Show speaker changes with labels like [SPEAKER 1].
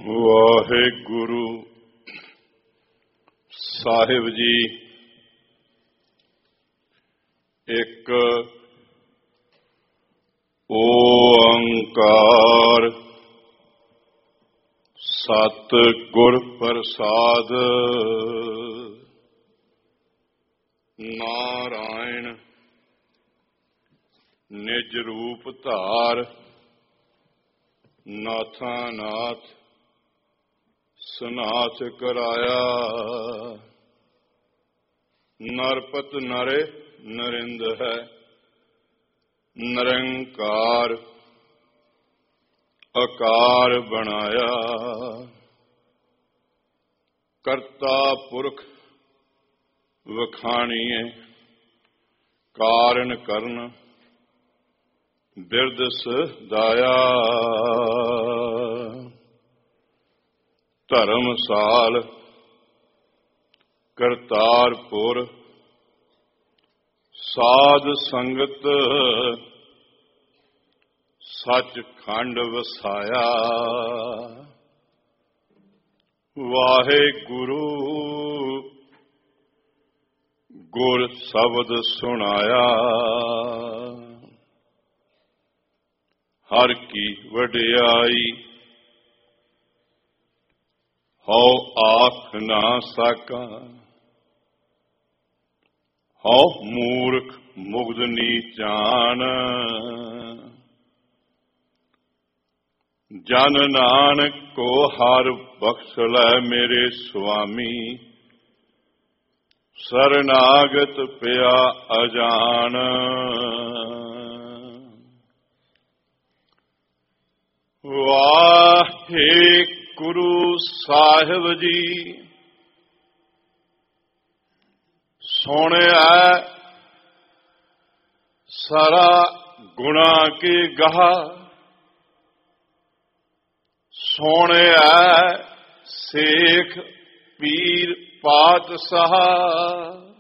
[SPEAKER 1] ਵਾਹਿਗੁਰੂ ਸਾਹਿਬ ਜੀ। ਇੱਕ ਓੰਕਾਰ ਸਤਿਗੁਰ ਪ੍ਰਸਾਦ। ਨਾਰਾਇਣ ਨਿਜ ਰੂਪ ਧਾਰ, ਨਾਥਾ ਨਾਥ ਸਨਾਥ ਕਰਾਇਆ। ਨਰਪਤ ਨਰੇ ਨਰਿੰਦ ਹੈ, ਨਿਰੰਕਾਰ ਆਕਾਰ ਬਣਾਇਆ। ਕਰਤਾ ਪੁਰਖ ਵਖਾਣੀਏ, ਕਾਰਨ ਕਰਨ ਬਿਰਦ ਸਦਾਇਆ। ਧਰਮਸਾਲ ਕਰਤਾਰਪੁਰ, ਸਾਧ ਸੰਗਤ ਸੱਚਖੰਡ ਵਸਾਇਆ। ਵਾਹਿਗੁਰੂ ਗੁਰ ਸ਼ਬਦ ਸੁਣਾਇਆ। ਹਰ ਕੀ ਵਡਿਆਈ ਹਉ ਆਖ ਨਾ ਸਕਾ। ਹਉ ਮੂਰਖ ਮੁਗਧ ਨੀਚਾਨ, ਜਨ ਨਾਨਕ ਕੋ ਹਰ ਬਖਸ਼ ਲੈ ਮੇਰੇ ਸੁਆਮੀ। ਸਰਨਾਗਤ ਪਿਆ ਅਜਾਨ, ਵਾਹਿਗੁਰੂ ਸਾਹਿਬ ਜੀ। ਸੁਣਿਆ ਸਾਰਾ ਗੁਣਾ ਕੇ ਗਾਹ, ਸੁਣਿਆ ਸੇਖ ਪੀਰ ਪਾਤਸ਼ਾਹ।